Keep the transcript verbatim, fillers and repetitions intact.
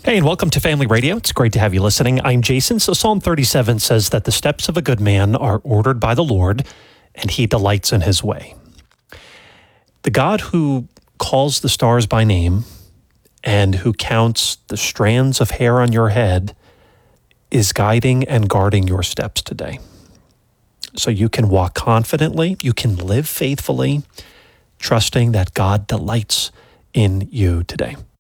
Hey, and welcome to Family Radio. It's great to have you listening. I'm Jason. So Psalm thirty-seven says that the steps of a good man are ordered by the Lord, and he delights in his way. The God who calls the stars by name and who counts the strands of hair on your head is guiding and guarding your steps today. So you can walk confidently, you can live faithfully, trusting that God delights in you today.